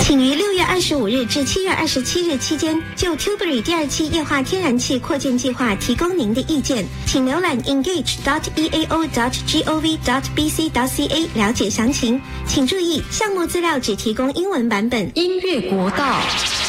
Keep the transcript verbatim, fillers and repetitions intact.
请于六月二十五日至七月二十七日期间就 Tilbury 第二期液化天然气扩建计划提供您的意见，请浏览 engage dot e a o dot gov dot b c dot c a 了解详情。请注意，项目资料只提供英文版本。 音乐国道。